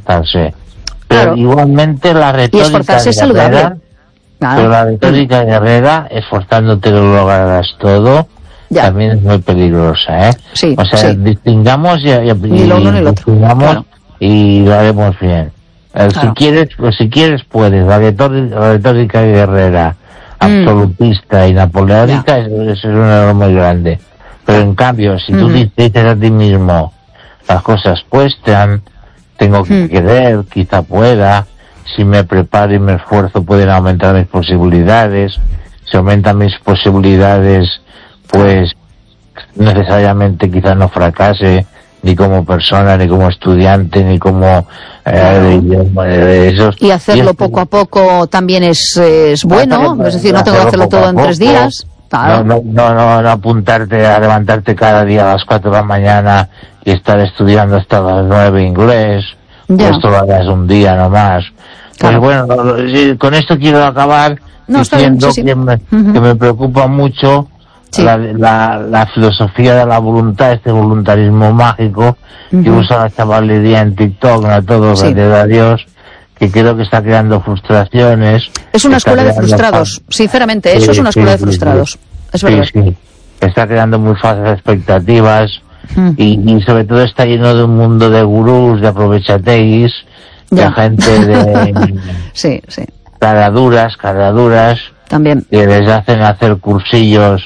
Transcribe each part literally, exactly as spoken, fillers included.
esforzarse. Pero claro. igualmente la retórica y esforzarse es saludable. guerrera, Claro. pero la retórica guerrera, esforzándote lo lograrás todo, Ya. también es muy peligrosa, ¿eh? Sí, o sea, sí. distingamos y, y, Ni lo uno ni lo otro, distingamos claro. y lo haremos bien. Eh, Claro. Si quieres, pues si quieres puedes. La retórica, la retórica guerrera, absolutista y napoleónica, eso, eso es un error muy grande. Pero en cambio, si tú Mm. dices a ti mismo, las cosas cuestan, tengo que Mm. querer, quizá pueda, si me preparo y me esfuerzo pueden aumentar mis posibilidades, si aumentan mis posibilidades, pues necesariamente quizá no fracase, ni como persona, ni como estudiante, ni como eh, de idioma, de esos. Y hacerlo y poco a poco también es, es bueno, que- es decir, no tengo que hacerlo poco a todo en tres poco. días. Claro. No, no, no, no, no apuntarte a levantarte cada día a las cuatro de la mañana y estar estudiando hasta las nueve inglés. Ya. Esto lo hagas un día nomás. Claro. Pues bueno, lo- sí, con esto quiero acabar No, está bien, diciendo sí, sí. Que, me, Ujú. que me preocupa mucho Sí. la, la, la filosofía de la voluntad, este voluntarismo mágico que Ujú. usa la chavalería en TikTok, a todos, Sí. gracias a Dios, que creo que está creando frustraciones. Es una está escuela de creando frustrados, fa- sinceramente, Sí, eso es una escuela sí, de frustrados. sí, Es sí, verdad. sí. Está creando muy falsas expectativas Mm. y, y sobre todo está lleno de un mundo de gurús, de aprovechateguis, Ya. de gente de Sí, sí, caraduras, caraduras, también. que les hacen hacer cursillos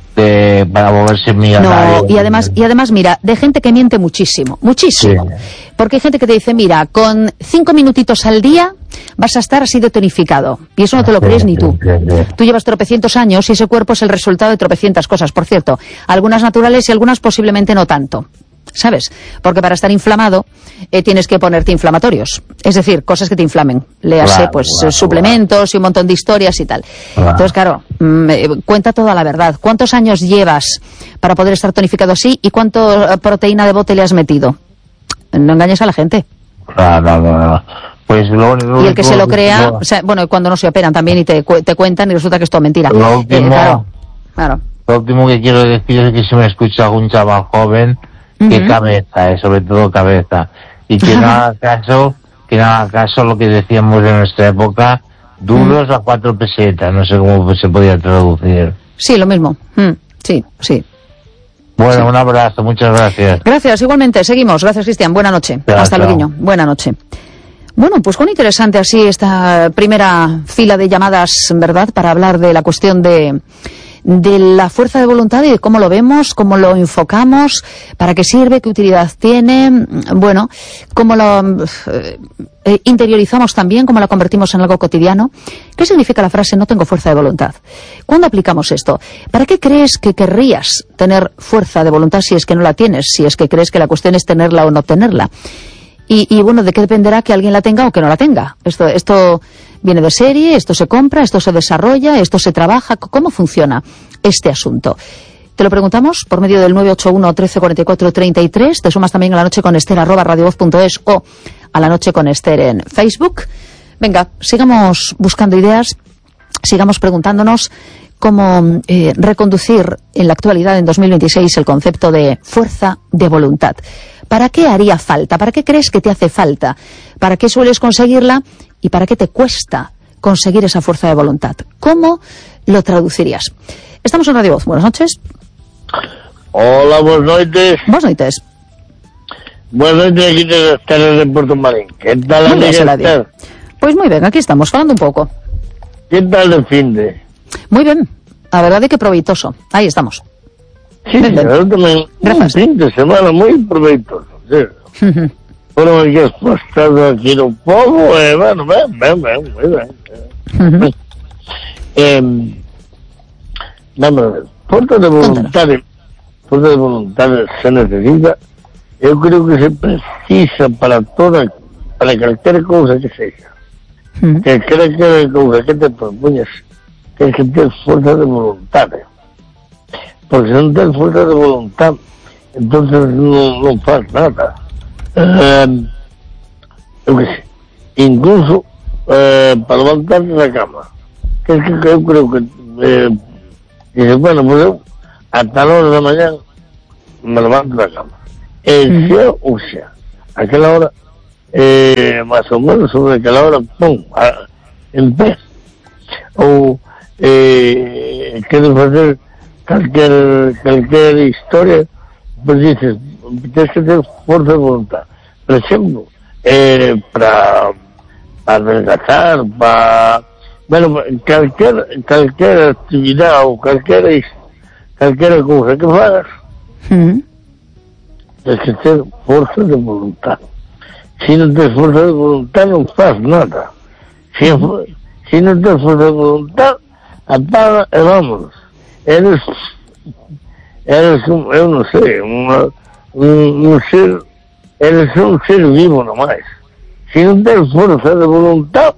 de, para volverse millonarios. No, y además, y además, mira, de gente que miente muchísimo, muchísimo. Sí. Porque hay gente que te dice, mira, con cinco minutitos al día vas a estar así de tonificado. Y eso no te lo Sí, crees ni sí, tú. sí, sí. Tú llevas tropecientos años y ese cuerpo es el resultado de tropecientas cosas, por cierto. Algunas naturales y algunas posiblemente no tanto. ¿Sabes? Porque para estar inflamado eh, tienes que ponerte inflamatorios. Es decir, cosas que te inflamen. Léase, Claro, pues, claro, suplementos y un montón de historias y tal. Claro. Entonces, claro, mm, eh, cuenta toda la verdad. ¿Cuántos años llevas para poder estar tonificado así y cuánto eh, proteína de bote le has metido? No engañes a la gente. No, no, no, no. Pues lo, lo Y el que único- se lo crea, lo- o sea, bueno, y cuando no se operan también y te, cu- te cuentan y resulta que es todo mentira. Lo Eh, último- claro, claro. Lo último que quiero decir es que si me escucha algún chaval joven, que Ujú. cabeza, eh, sobre todo cabeza, y que no haga caso, que no haga caso a lo que decíamos en nuestra época, duros a cuatro pesetas, no sé cómo se podía traducir. Sí, lo mismo. Mm, sí, sí. Bueno, Sí. un abrazo, muchas gracias. Gracias, igualmente. Seguimos. Gracias, Cristian. Buena noche. Chao, Hasta chao. luego. Buena noche. Bueno, pues con interesante así esta primera fila de llamadas, ¿verdad?, para hablar de la cuestión de, de la fuerza de voluntad y de cómo lo vemos, cómo lo enfocamos, para qué sirve, qué utilidad tiene, bueno, cómo lo eh, eh, interiorizamos también, cómo la convertimos en algo cotidiano. ¿Qué significa la frase no tengo fuerza de voluntad? ¿Cuándo aplicamos esto? ¿Para qué crees que querrías tener fuerza de voluntad si es que no la tienes, si es que crees que la cuestión es tenerla o no tenerla? Y, y bueno, ¿de qué dependerá que alguien la tenga o que no la tenga? Esto, esto viene de serie, esto se compra, esto se desarrolla, esto se trabaja. ¿Cómo funciona este asunto? Te lo preguntamos por medio del nueve ocho uno, trece cuarenta y cuatro, treinta y tres. Te sumas también a La Noche con Esther, arroba radiovoz punto es o a La Noche con Esther en Facebook. Venga, sigamos buscando ideas, sigamos preguntándonos cómo eh, reconducir en la actualidad, en dos mil veintiséis, el concepto de fuerza de voluntad. ¿Para qué haría falta? ¿Para qué crees que te hace falta? ¿Para qué sueles conseguirla? ¿Y para qué te cuesta conseguir esa fuerza de voluntad? ¿Cómo lo traducirías? Estamos en Radio Voz. Buenas noches. Hola, buenas noches. Buenas noches. Buenas noches, aquí de las Terras de Puerto Marín. ¿Qué tal, Muy bien, amiga Seladio. Esther? Pues muy bien, aquí estamos, falando un poco. ¿Qué tal el fin de? Muy bien, la verdad de que proveitoso. Ahí estamos. Sí, Bien, bien. yo también. Gracias. Un fin de semana muy proveitoso, sí. Bueno, aquí has pasado aquí un poco, eh, bueno, ven, ven, ven, muy bien. Eh, vamos a ver, fuerza de voluntad, fuerza de voluntad se necesita, yo creo que se precisa para toda, para cualquier cosa que sea. Que cualquier cosa que te propongas, tienes que tener fuerza de voluntad. Porque si no tienes fuerza de voluntad, entonces no, no pasa nada. Eh, yo qué sé, incluso eh, para levantarte de la cama, que es que yo creo que eh, dice, bueno, pues yo a tal hora de la mañana me levanto de la cama, el sea o sea, a aquella hora eh, eh, máis ou menos sobre aquela hora, pum, a, en pé. Ou eh, queres facer calquer, calquer historia, pois dices, tens que ter forza de voluntad. Por exemplo, eh, para para adelgazar, para... Bueno, calquer, calquer actividade ou calquer, calquer cousa que fagas, Mm. tens que ter forza de voluntad. Se non tens forza de voluntad, non faz nada. Se, se non tens forza de voluntad, apaga e vámonos. Eres, eres un, eu non sei, un, un, un ser, eres un ser vivo nomás. Se non tens forza de voluntad,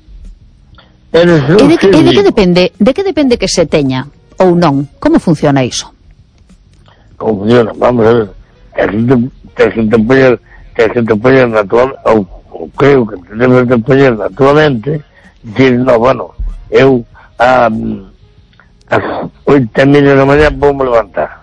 eres un E de, ser e de vivo. que depende, de que depende que se teña ou non? Como funciona iso? Como funciona, vamos a ver, tens que te, tens que te poñer, tens que te poñer na tua, ou, ou creo que te debes de poñer na tua mente, dicir, no, bueno, eu a, as oito e media da mañá vou me levantar.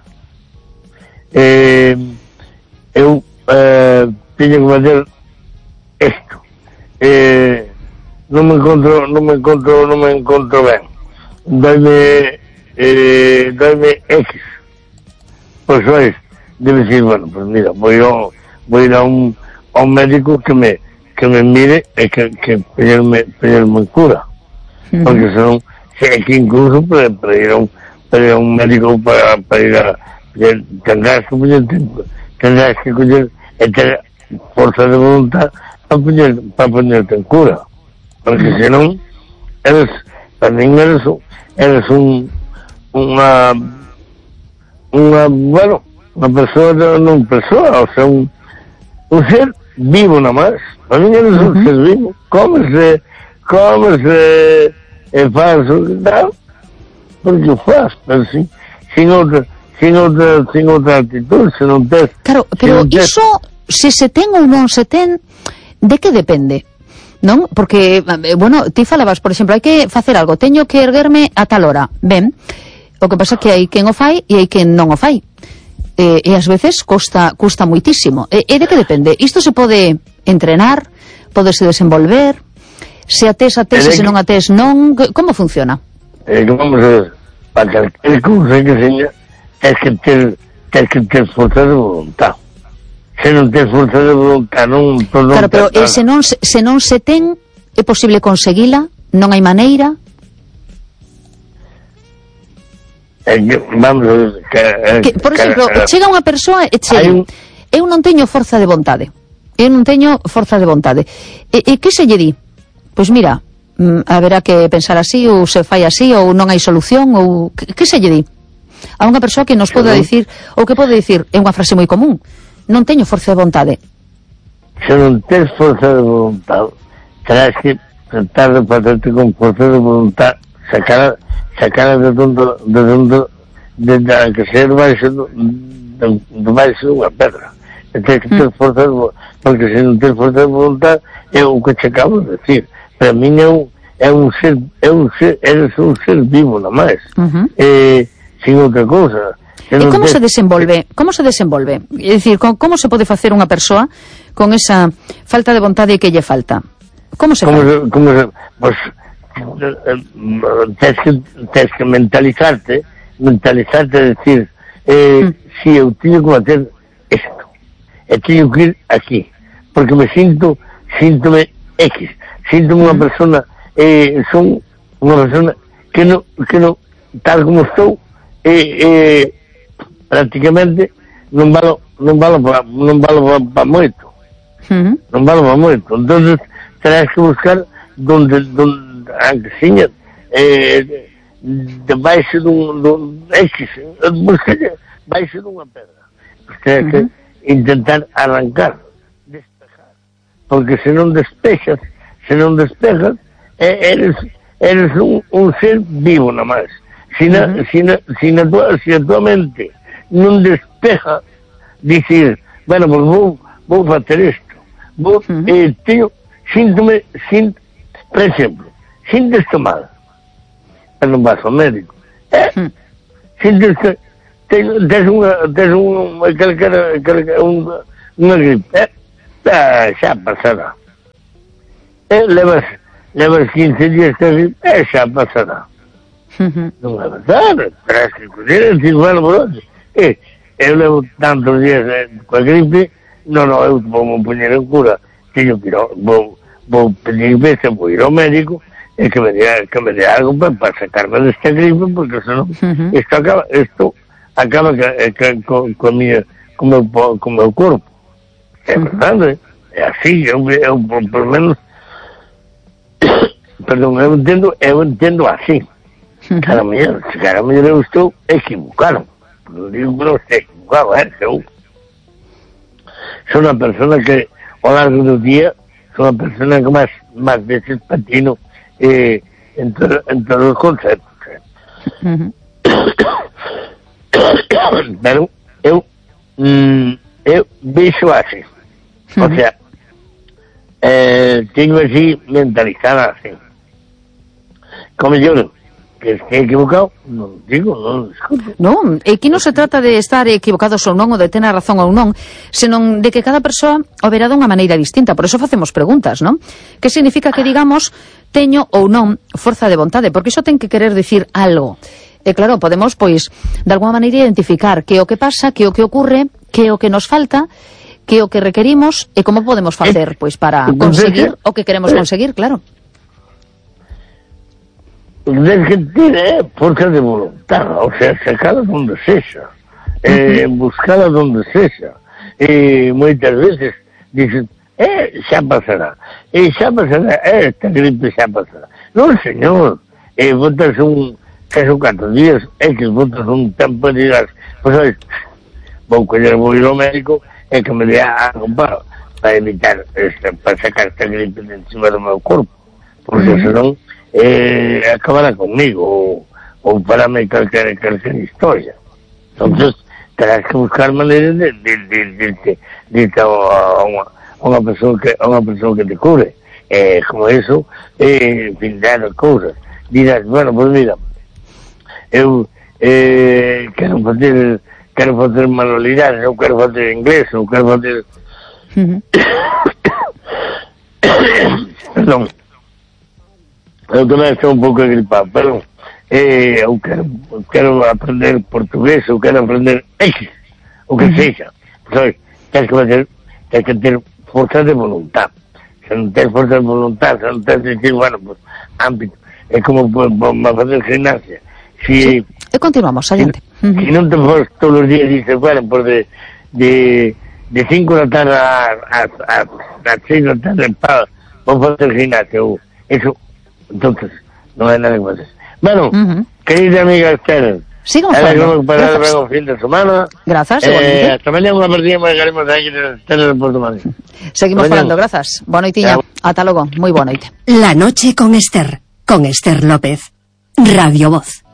Eh, eu eh, teño que fazer isto. Eh, non me encontro, non me encontro, non me encontro ben. Doime, eh, doime X. Pois sois, debe ser, bueno, pues mira, voy a, voy a ir a un, a un médico que me, que me mire e que, que poñerme, poñerme en cura. Mm. Porque senón, é que incluso para, para ir a un, para ir a un médico para, para ir a, tendrás que poñerte, tendrás que coñer e ter forza de voluntad para poñer, para poñerte en cura. Porque senón, eres, para min eres, eres un, unha, unha, bueno, unha persoa, non persoa, o sea, un, un ser vivo nada máis. Para mí eres un ser vivo. Cómese, cómese, e faz o que dá, porque o faz, pero sin, sin outra, sin outra, sin outra actitud, se non tes... Claro, pero iso, se se ten ou non se ten, de que depende? Non? Porque, bueno, ti falabas, por exemplo, hai que facer algo, teño que erguerme a tal hora, ben, o que pasa que hai quen o fai e hai quen non o fai. E, e ás veces custa, custa moitísimo. E, e de que depende? Isto se pode entrenar, podese desenvolver, se a tes a tes e se non a tes non, como funciona? Eh, que vamos a ver, para calquer cousa que seña, tens que ter, tens que ter forza de voluntad. Se non tens forza de voluntad, non... non Claro, pero e se non, se non se ten, é posible conseguila? Non hai maneira? Eh, que, vamos a ver... Que, eh, Que, por exemplo, que, chega unha persoa e che un... eu non teño forza de vontade. Eu non teño forza de vontade. E, e que se lle di? Pois mira, mm, haberá que pensar así, ou se fai así, ou non hai solución, ou... Que, que se lle di? A unha persoa que nos pode dicir, ou que pode dicir, é unha frase moi común, non teño forza de vontade. Se non tens forza de voluntad, terás que tratar de facerte con forza de voluntad, sacar sacar de donde, de donde, de, de, de que ser baixo de, de baixo dunha pedra. E tens que ter forza de voluntad, porque se non tens forza de voluntad, é o que te acabo de decir. Para min é un, é un ser, é un ser, eres un ser vivo, nada máis. Uh-huh. Eh, sin outra cousa. E como se desenvolve? Como se desenvolve? É dicir, como se pode facer unha persoa con esa falta de vontade que lle falta? Como se como fai? se, como se, pues, tens que, tens que mentalizarte, mentalizarte a decir, eh, mm. si eu teño que bater isto, e teño que ir aquí, porque me sinto, síntome X, síntome unha persona, eh, son unha persona que non, que non, tal como estou, eh, eh, prácticamente non valo, non valo para, non valo para, para moito, Uh-huh. non valo para moito, entonces terás que buscar donde, donde aunque seña eh, debaixo dun, dun X, buscar debaixo dunha pedra, terás uh-huh. que intentar arrancar, despejar, porque se non despexas, se non despejas, eh, eres, eres un, un ser vivo nada máis. Si na, uh-huh. si na, si na tua, si a tua mente non despeja, dicir, bueno, pues vou, vou facer isto, vou, uh-huh. eh, teño, síntome, sint, por exemplo, sintes-te mal, pero non vas ao médico, eh? Uh-huh. Sintes-te, tens unha, tens unha, calquera, calquera, unha, unha gripe, eh? Ah, xa pasará. e levas, levas quince días de gripe, e xa pasará. Uh-huh. Non é verdade, terás que coller e digo, bueno, por onde? E, eu levo tantos días eh, coa gripe, non, non, eu vou me poñer en cura, teño que ir, ao, vou, vou pedir veces, vou ir ao médico, e que me dé, que me dé algo para, para sacarme desta gripe, porque senón, uh-huh. isto acaba, isto acaba que, que, con, con, mi, con, meu, con meu corpo. É verdade, é así, eu, eu por, por menos, perdón, eu entendo, eu entendo así. Cada mellor, se cada mellor eu estou equivocado. Non digo que non estou equivocado, eh, eu sou unha persona que, ao largo do día, sou unha persona que máis, máis veces patino eh, en, to, en todos os conceptos. Eh. Uh-huh. Pero eu, mm, eu vexo así. O sea, eh, teño así mentalizada así. Como yo, que esté equivocado, non digo, non discuto. Non, e que non se trata de estar equivocados ou non, ou de tener razón ou non, senón de que cada persoa o verá dunha maneira distinta. Por eso facemos preguntas, non? Que significa que digamos teño ou non forza de vontade, porque iso ten que querer dicir algo. E claro, podemos, pois, de alguma maneira identificar que o que pasa, que o que ocurre, que o que nos falta, que o que requerimos e como podemos facer, pois, para conseguir o que queremos conseguir, claro. Tens que ter eh, forza de voluntad, o sea, sacada donde sexa, eh, buscada donde sexa. E moitas veces dicen, eh, xa pasará, e xa pasará, eh, esta gripe xa pasará. Non, señor, eh, botas un, tres ou catro días, é que botas un tempo e digas, pois, pues, vou coller, vou ir ao médico, é que me dé algo para, para evitar, esta, para sacar esta gripe de encima do meu corpo, porque uh-huh. senón, eh, acabará conmigo ou, ou para me calquer, calquer historia. Entonces terás que buscar maneiras de de, de, de, de, de, de a, unha, a unha persoa que a unha persoa que te cure, eh, como eso, eh, en fin, dar cousas. Dirás, bueno, pues mira, eu eh, quero facer quero facer manualidades, eu quero facer inglés, eu quero facer uh-huh. perdón, eu tamén estou un pouco agripado, pero eh, eu quero, quero aprender portugués, eu quero aprender X, o que uh-huh. sexa. Pois, tens que fazer, tens que ter forza de voluntad. Se non tens forza de voluntad, se non tens de decir, bueno, pues, ámbito, é como para fazer gimnasia. Si, sí, e continuamos, adiante. Si, uh-huh. si non te fores todos os días, dices, bueno, pues de, de, de cinco da tarde a, a, a, a seis da tarde, para, vou fazer gimnasia, ou, eso, entonces, non hai nada que fazer. Bueno, uh-huh. querida amiga Esther, sigamos falando. Para el buen fin de semana. Grazas, eh, hasta mañana unha partida máis garemos aquí en Esther de Porto Madrid. Seguimos falando, grazas. Boa noitiña. Ata logo, moi boa noite. La noche con Esther, con Esther López. Radio Voz.